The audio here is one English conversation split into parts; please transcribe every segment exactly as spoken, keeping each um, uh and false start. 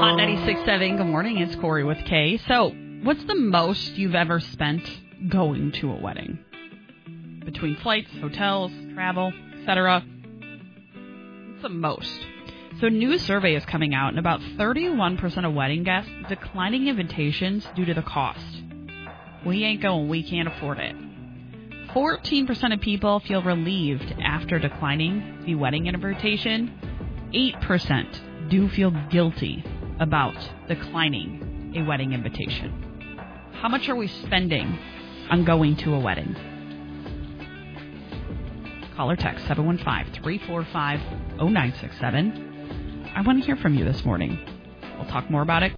Hot ninety-six point seven. Good morning. It's Corey with Kay. So, what's the most you've ever spent going to a wedding? Between flights, hotels, travel, et cetera. What's the most? So, a new survey is coming out, and about thirty-one percent of wedding guests declining invitations due to the cost. We ain't going. We can't afford it. fourteen percent of people feel relieved after declining the wedding invitation. eight percent do feel guilty about declining a wedding invitation. How much are we spending on going to a wedding? Call or text seven one five, three four five, zero nine six seven. I want to hear from you this morning. We'll talk more about it.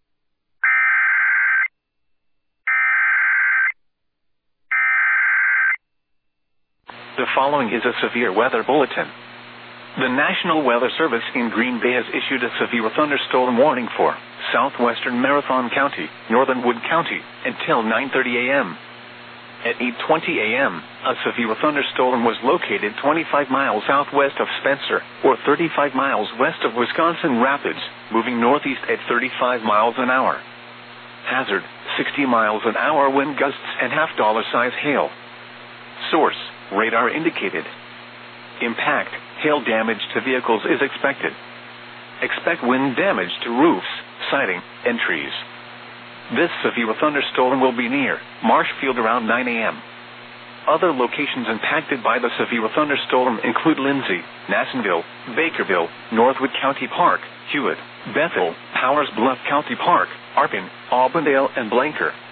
The following is a severe weather bulletin. The National Weather Service in Green Bay has issued a severe thunderstorm warning for southwestern Marathon County, northern Wood County, until nine thirty a.m. At eight twenty a.m., a severe thunderstorm was located twenty-five miles southwest of Spencer, or thirty-five miles west of Wisconsin Rapids, moving northeast at thirty-five miles an hour. Hazard, sixty miles an hour wind gusts and half-dollar size hail. Source, radar indicated. Impact, hail damage to vehicles is expected. Expect wind damage to roofs, siding, and trees. This severe thunderstorm will be near Marshfield around nine a.m. Other locations impacted by the severe thunderstorm include Lindsay, Nassonville, Bakerville, Northwood County Park, Hewitt, Bethel, Powers Bluff County Park, Arpin, Auburndale, and Blanker.